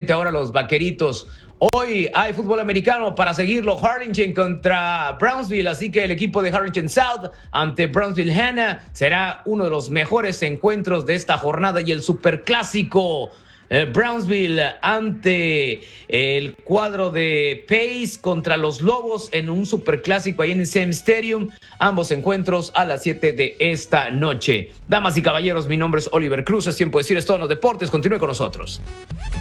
frente ahora a los Vaqueritos. Hoy hay fútbol americano para seguirlo. Harlingen contra Brownsville, así que el equipo de Harlingen South ante Brownsville Hanna será uno de los mejores encuentros de esta jornada y el superclásico. Brownsville ante el cuadro de Pace contra los Lobos en un superclásico ahí en el Same Stadium. Ambos encuentros a las 7 de esta noche. Damas y caballeros, mi nombre es Oliver Cruz. Es tiempo de decir esto en los deportes. Continúe con nosotros.